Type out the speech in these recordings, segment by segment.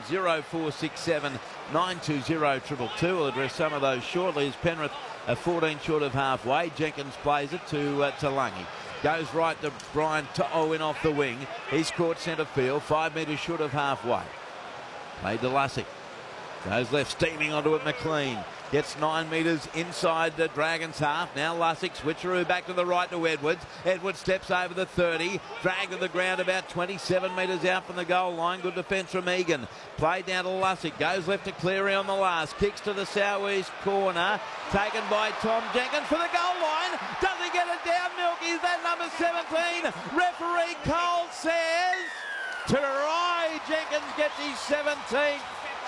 0467 920 222. We'll address some of those shortly as Penrith are 14 short of halfway. Jenkins plays it to Lungi. Goes right to Brian To'o in off the wing. He's caught centre field, 5 metres short of halfway. Played to Lussick. Goes left, steaming onto it, McLean. Gets 9 metres inside the Dragons half. Now Lussick, switcheroo back to the right to Edwards. Edwards steps over the 30. Dragged to the ground about 27 metres out from the goal line. Good defence from Egan. Played down to Lussick. Goes left to Cleary on the last. Kicks to the southeast corner. Taken by Tom Jenkins for the goal line. Does he get it down, Milky? Is that number 17? Referee Cole says try. Jenkins gets his 17th.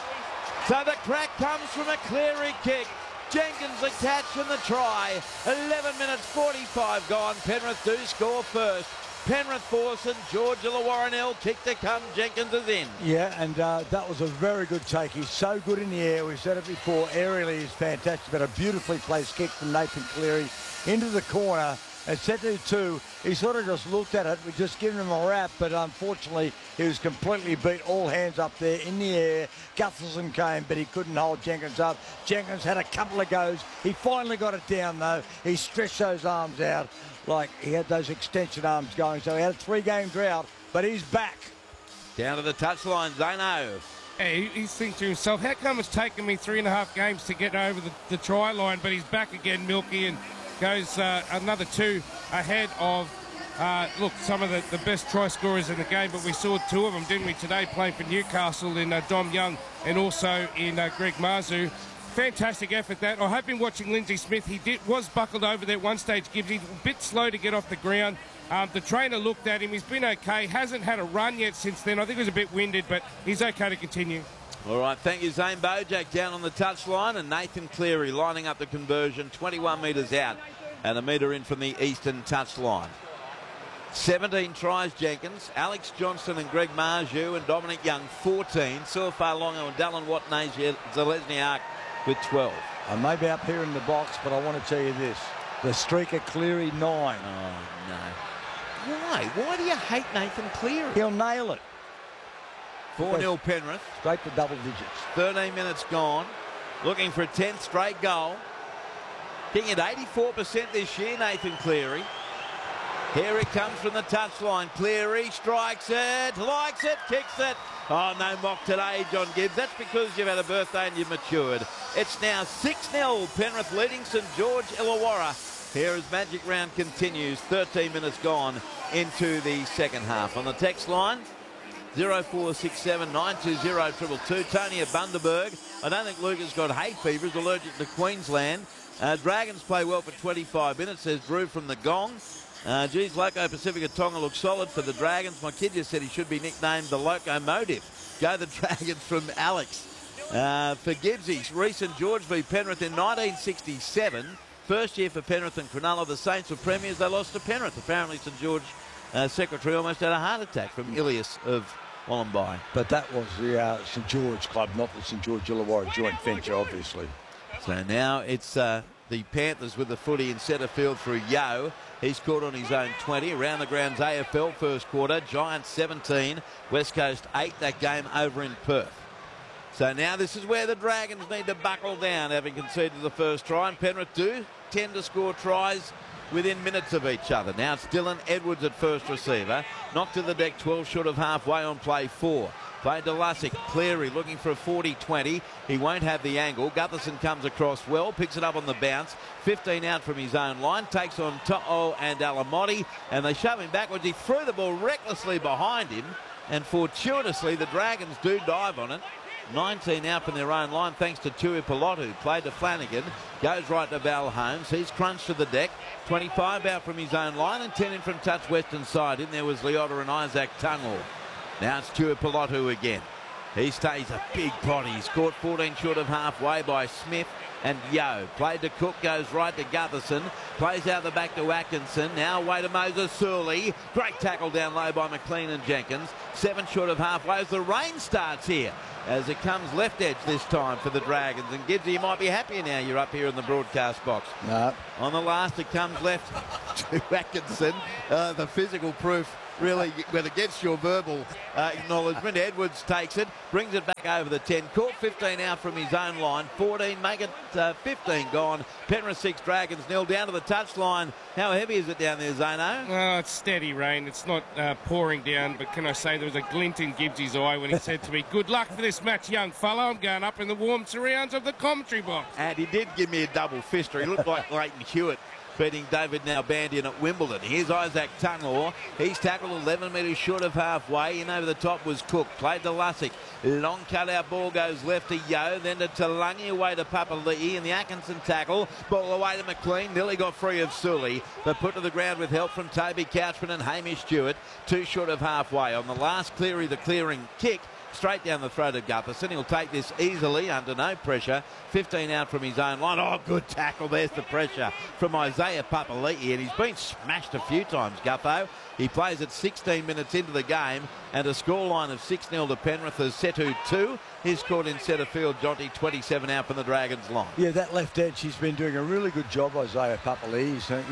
So the crack comes from a Cleary kick. Jenkins the catch and the try. 11 minutes 45 gone. Penrith do score first. Penrith force and George Illawarra kick to come. Jenkins is in. Yeah, and that was a very good take. He's so good in the air. We've said it before. Aerially he's fantastic, but a beautifully placed kick from Nathan Cleary into the corner. And set to 2, he sort of just looked at it. We've just given him a wrap, but unfortunately he was completely beat, all hands up there in the air. Gutherson came, but he couldn't hold Jenkins up. Jenkins had a couple of goes. He finally got it down, though. He stretched those arms out like he had those extension arms going. So he had a 3-game drought, but he's back. Down to the touchline, Zano. Hey, he's thinking to himself, how come it's taken me 3.5 games to get over the try line, but he's back again, Milky, and goes another 2 ahead of, look, some of the best try scorers in the game, but we saw 2 of them, didn't we, today, playing for Newcastle in Dom Young and also in Greg Marzhew. Fantastic effort that. I have been watching Lindsay Smith. He was buckled over there at one stage. Gibbs, he's a bit slow to get off the ground. The trainer looked at him. He's been okay. Hasn't had a run yet since then. I think he was a bit winded, but he's okay to continue. All right, thank you, Zane Bojack down on the touchline, and Nathan Cleary lining up the conversion, 21 metres out and a metre in from the eastern touchline. 17 tries, Jenkins. Alex Johnston and Greg Marzhew and Dominic Young, 14. Suafar Longo and Dallin Watney-Zelezniak with 12. I may be up here in the box, but I want to tell you this. The streak of Cleary, 9. Oh, no. Why? Why do you hate Nathan Cleary? He'll nail it. 4-0 Penrith. Straight to double digits. 13 minutes gone. Looking for a 10th straight goal. Kicking at 84% this year, Nathan Cleary. Here it comes from the touchline. Cleary strikes it, likes it, kicks it. Oh, no mock today, John Gibbs. That's because you've had a birthday and you've matured. It's now 6-0. Penrith leading St George Illawarra. Here as Magic Round continues. 13 minutes gone into the second half. On the text line, 0467 920 222. Tony at Bundaberg. I don't think Luca's got hay fever. He's allergic to Queensland. Dragons play well for 25 minutes, says Drew from the Gong. Geez, Loco Pacifica Tonga looks solid for the Dragons. My kid just said he should be nicknamed the Locomotive. Go the Dragons from Alex. For Gibbsies, recent George v Penrith in 1967. First year for Penrith and Cronulla. The Saints were premiers. They lost to Penrith. Apparently St George secretary almost had a heart attack from Ilias of Wollombi. But that was the St George club, not the St George Illawarra joint venture, obviously. So now it's the Panthers with the footy in centre field through Yeo. He's caught on his own 20. Around the grounds AFL first quarter. Giants 17. West Coast 8. That game over in Perth. So now this is where the Dragons need to buckle down, having conceded the first try. And Penrith do tend to score tries within minutes of each other. Now it's Dylan Edwards at first receiver. Knocked to the deck 12 short of halfway on play 4. Played to Lussick. Cleary looking for a 40-20. He won't have the angle. Gutherson comes across well. Picks it up on the bounce. 15 out from his own line. Takes on To'o and Alamotti. And they shove him backwards. He threw the ball recklessly behind him. And fortuitously, the Dragons do dive on it. 19 out from their own line thanks to Tui Pilotu. Played to Flanagan. Goes right to Val Holmes. He's crunched to the deck. 25 out from his own line and 10 in from touch western side. In there was Leota and Isaac Tungall. Now it's Tui Pilotu again. He stays a big potty. He's caught 14 short of halfway by Smith and Yeo. Played to Cook, goes right to Gutherson. Plays out the back to Atkinson. Now away to Moses Surley. Great tackle down low by McLean and Jenkins. 7 short of halfway as the rain starts here. As it comes left edge this time for the Dragons. And Gibbsy, you might be happier now you're up here in the broadcast box. No. On the last, it comes left to Atkinson. The physical proof really went against your verbal acknowledgement. Edwards takes it, brings it back over the 10. Caught 15 out from his own line. 14, make it 15 gone. Penrith 6, Dragons 0. Down to the touchline. How heavy is it down there, Zano? Oh, it's steady rain. It's not pouring down, but can I say there was a glint in Gibbsy's eye when he said to me, "Good luck for this match, young fellow. I'm going up in the warm surrounds of the commentary box." And he did give me a double fister. He looked like Leighton Hewitt beating David Nalbandian at Wimbledon. Here's Isaac Tunlaw. He's tackled 11 metres short of halfway. In over the top was Cook. Played to Lussick. Long cut-out ball goes left to Yeo. Then to Talangi, away to Papali'i. And the Atkinson tackle. Ball away to McLean. Nearly got free of Sully. But put to the ground with help from Toby Couchman and Hamish Stewart. 2 short of halfway. On the last Cleary, the clearing kick. Straight down the throat of Gutherson. He'll take this easily under no pressure. 15 out from his own line. Oh, good tackle. There's the pressure from Isaiah Papali'i. And he's been smashed a few times, Gutho. He plays at 16 minutes into the game. And a scoreline of 6-0 to Penrith as Setu 2. He's caught in centre field. Jonty 27 out from the Dragons line. Yeah, that left edge, he's been doing a really good job, Isaiah Papali'i.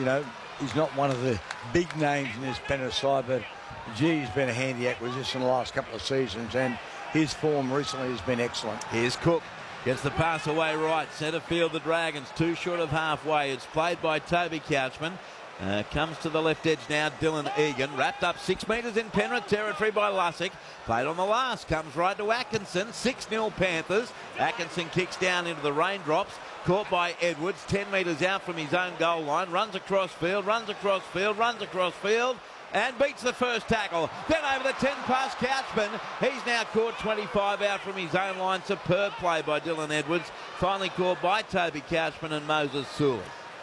He's not one of the big names in this Penrith side, but gee, he's been a handy acquisition the last couple of seasons, and his form recently has been excellent. Here's Cook. Gets the pass away right. Centre field, the Dragons. 2 short of halfway. It's played by Toby Couchman. Comes to the left edge now, Dylan Egan. Wrapped up 6 metres in Penrith territory by Lussick. Played on the last. Comes right to Atkinson. 6-0 Panthers. Atkinson kicks down into the raindrops. Caught by Edwards. 10 metres out from his own goal line. Runs across field. Runs across field. Runs across field. And beats the first tackle. Then over the 10 past Couchman. He's now caught 25 out from his own line. Superb play by Dylan Edwards. Finally caught by Toby Couchman and Moses Sully.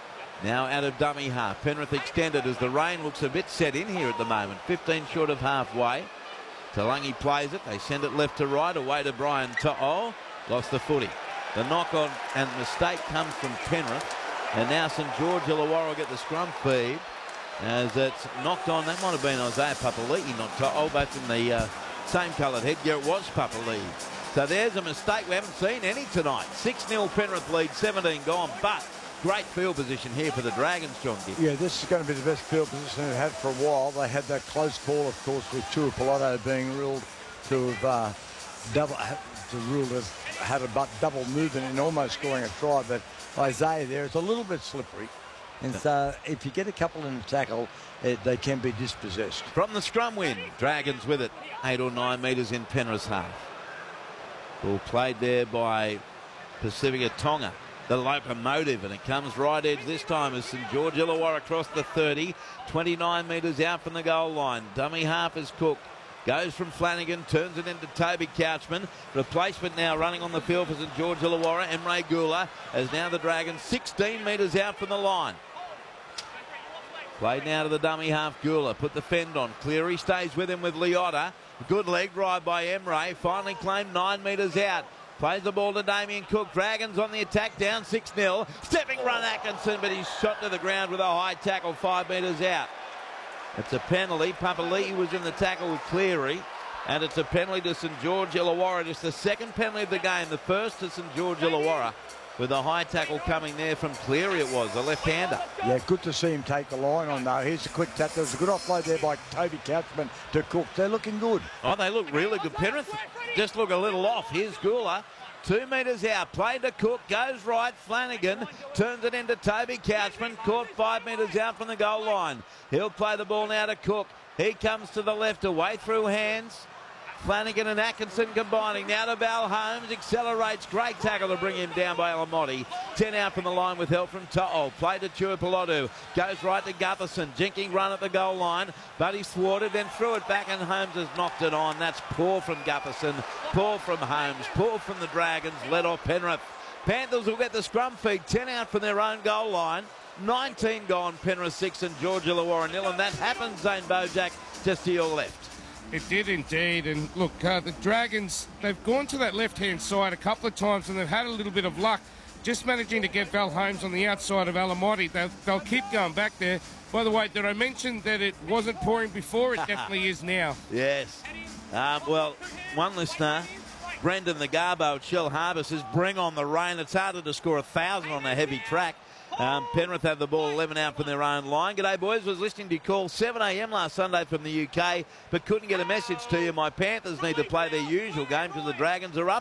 Now out of dummy half. Penrith extended as the rain looks a bit set in here at the moment. 15 short of halfway. Talangi plays it. They send it left to right. Away to Brian To'o. Lost the footy. The knock on and mistake comes from Penrith. And now St George Illawarra will get the scrum feed. As it's knocked on, that might have been Isaiah Papali'i, not To'o, both in the same coloured headgear. It was Papali'i. So there's a mistake. We haven't seen any tonight. 6-0 Penrith lead, 17 gone, but great field position here for the Dragons, John Gibb. Yeah, this is going to be the best field position they've had for a while. They had that close call, of course, with Tuipulotu being ruled to have had about double movement and almost scoring a try, but Isaiah there is a little bit slippery. And so if you get a couple in the tackle, they can be dispossessed. From the scrum win, Dragons with it. 8 or 9 metres in Penrith's half. Ball played there by Pacifica Tonga, the locomotive, and it comes right edge this time as St George Illawarra across the 30. 29 metres out from the goal line. Dummy half is Cook. Goes from Flanagan, turns it into Toby Couchman. Replacement now running on the field for St George Illawarra. Emre Gula, as now the Dragons 16 metres out from the line. Played now to the dummy half. Gula put the fend on. Cleary stays with him with Liotta. Good leg drive by Emre. Finally claimed 9 metres out. Plays the ball to Damien Cook. Dragons on the attack, down 6-0. Stepping run Atkinson, but he's shot to the ground with a high tackle 5 metres out. It's a penalty. Papali'i was in the tackle with Cleary. And it's a penalty to St George Illawarra. Just the second penalty of the game. The first to St George Illawarra. With a high tackle coming there from Cleary, it was, a left-hander. Yeah, good to see him take the line on, though. Here's a quick tap. There was a good offload there by Toby Couchman to Cook. They're looking good. Oh, they look really good. Penrith just look a little off. Here's Gula. 2 metres out. Played to Cook. Goes right. Flanagan turns it into Toby Couchman. Caught 5 metres out from the goal line. He'll play the ball now to Cook. He comes to the left, away through hands. Flanagan and Atkinson combining. Now to Val Holmes. Accelerates. Great tackle to bring him down by Alamotti. 10 out from the line with help from To'o. Play to Tuipulotu. Goes right to Gutherson. Jinking run at the goal line. But he's thwarted. Then threw it back and Holmes has knocked it on. That's poor from Gutherson. Poor from Holmes. Poor from the Dragons. Led off Penrith. Panthers will get the scrum feed. 10 out from their own goal line. 19 gone. Penrith 6 and George Illawarra 0. And that happens, Zane Bojak, just to your left. It did indeed, and look, the Dragons, they've gone to that left-hand side a couple of times and they've had a little bit of luck just managing to get Val Holmes on the outside of Alamotti. They'll keep going back there. By the way, did I mention that it wasn't pouring before? It definitely is now. Yes. Well, one listener, Brendan the Garbo at Shell Harbour, says, bring on the rain. It's harder to score 1,000 on a heavy track. Penrith have the ball 11 out from their own line. G'day, boys. Was listening to your call 7 a.m. last Sunday from the UK, but couldn't get a message to you. My Panthers need to play their usual game because the Dragons are up